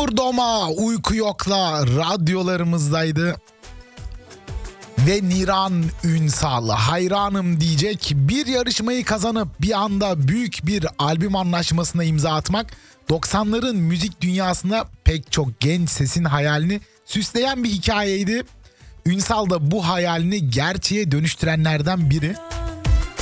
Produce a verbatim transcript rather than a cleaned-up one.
Vurdoma Uyku Yok'la radyolarımızdaydı. Ve Niran Ünsal hayranım diyecek bir yarışmayı kazanıp bir anda büyük bir albüm anlaşmasına imza atmak doksanların müzik dünyasında pek çok genç sesin hayalini süsleyen bir hikayeydi. Ünsal da bu hayalini gerçeğe dönüştürenlerden biri.